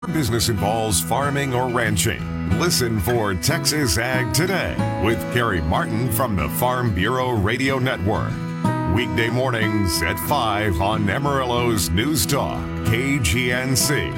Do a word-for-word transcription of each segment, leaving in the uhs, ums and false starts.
Business involves farming or ranching. Listen for Texas Ag Today with Carrie Martin from the Farm Bureau Radio Network. Weekday mornings at five on Amarillo's News Talk, K G N C.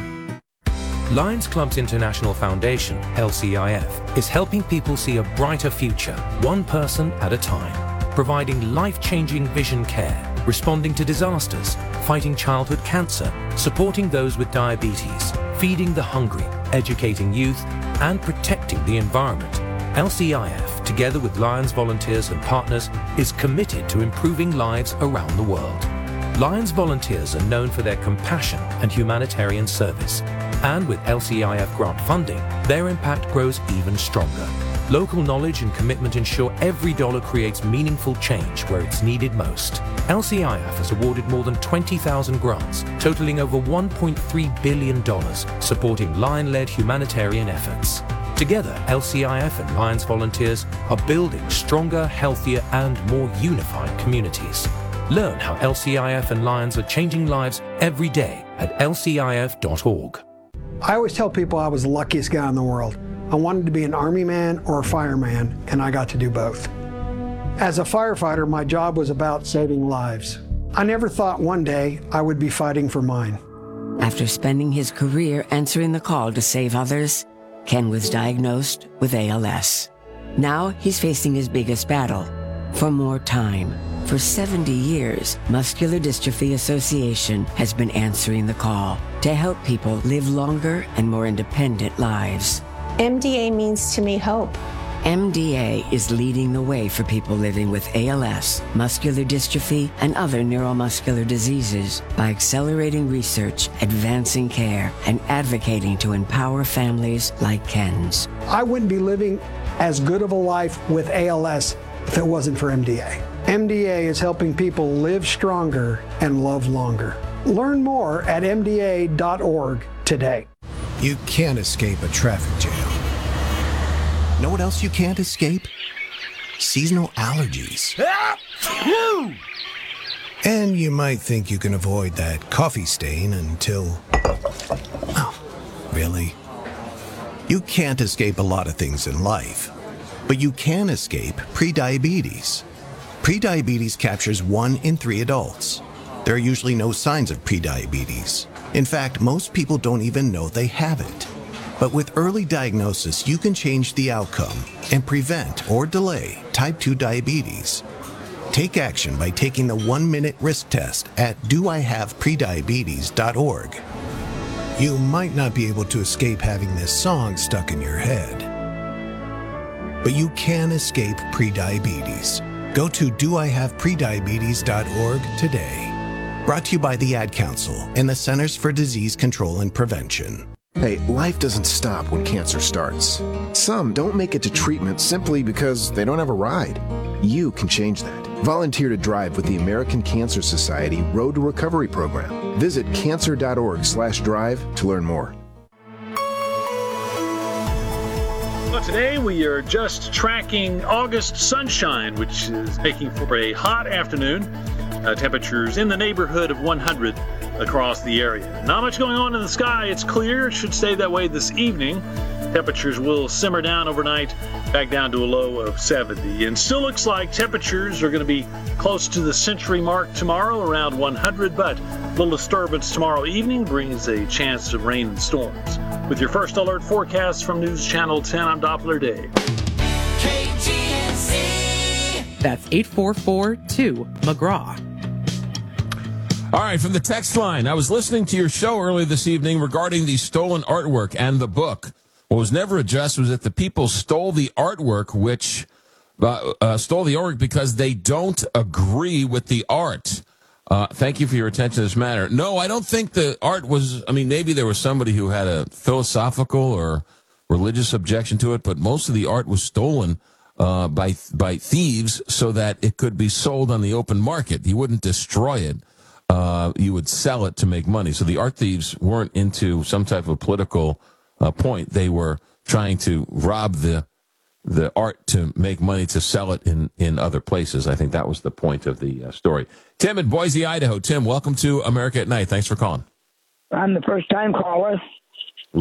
Lions Clubs International Foundation, L C I F, is helping people see a brighter future, one person at a time, providing life-changing vision care, responding to disasters, fighting childhood cancer, supporting those with diabetes, feeding the hungry, educating youth, and protecting the environment. L C I F, together with Lions volunteers and partners, is committed to improving lives around the world. Lions volunteers are known for their compassion and humanitarian service, and with L C I F grant funding, their impact grows even stronger. Local knowledge and commitment ensure every dollar creates meaningful change where it's needed most. L C I F has awarded more than twenty thousand grants, totaling over one point three billion dollars, supporting Lion-led humanitarian efforts. Together, L C I F and Lions volunteers are building stronger, healthier, and more unified communities. Learn how L C I F and Lions are changing lives every day at L C I F dot org. I always tell people I was the luckiest guy in the world. I wanted to be an Army man or a fireman, and I got to do both. As a firefighter, my job was about saving lives. I never thought one day I would be fighting for mine. After spending his career answering the call to save others, Ken was diagnosed with A L S. Now he's facing his biggest battle, for more time. For seventy years, Muscular Dystrophy Association has been answering the call to help people live longer and more independent lives. M D A means to me hope. M D A is leading the way for people living with A L S, muscular dystrophy, and other neuromuscular diseases by accelerating research, advancing care, and advocating to empower families like Ken's. I wouldn't be living as good of a life with A L S if it wasn't for M D A. M D A is helping people live stronger and love longer. Learn more at M D A dot org today. You can't escape a traffic jam. Know what else you can't escape? Seasonal allergies. And you might think you can avoid that coffee stain until... Oh, really? You can't escape a lot of things in life, but you can escape prediabetes. Prediabetes captures one in three adults. There are usually no signs of prediabetes. In fact, most people don't even know they have it. But with early diagnosis, you can change the outcome and prevent or delay type two diabetes. Take action by taking the one-minute risk test at do I have prediabetes dot org. You might not be able to escape having this song stuck in your head, but you can escape prediabetes. Go to do I have prediabetes dot org today. Brought to you by the Ad Council and the Centers for Disease Control and Prevention. Hey, life doesn't stop when cancer starts. Some don't make it to treatment simply because they don't have a ride. You can change that. Volunteer to drive with the American Cancer Society Road to Recovery program. Visit cancer dot org slash drive to learn more. Well, today we are just tracking August sunshine, which is making for a hot afternoon. Uh, temperatures in the neighborhood of one hundred across the area. Not much going on in the sky. It's clear. It should stay that way this evening. Temperatures will simmer down overnight, back down to a low of seventy. And still looks like temperatures are going to be close to the century mark tomorrow, around one hundred. But a little disturbance tomorrow evening brings a chance of rain and storms. With your first alert forecast from News Channel ten, I'm Doppler Dave. K G N C. That's eight four four two McGraw. All right, from the text line, I was listening to your show earlier this evening regarding the stolen artwork and the book. What was never addressed was that the people stole the artwork, which uh, uh, stole the artwork because they don't agree with the art. Uh, thank you for your attention to this matter. No, I don't think the art was, I mean, maybe there was somebody who had a philosophical or religious objection to it, but most of the art was stolen uh, by by thieves so that it could be sold on the open market. You wouldn't destroy it. Uh, you would sell it to make money. So the art thieves weren't into some type of political uh, point. They were trying to rob the the art to make money to sell it in, in other places. I think that was the point of the uh, story. Tim in Boise, Idaho. Tim, welcome to America at Night. Thanks for calling. I'm the first time caller.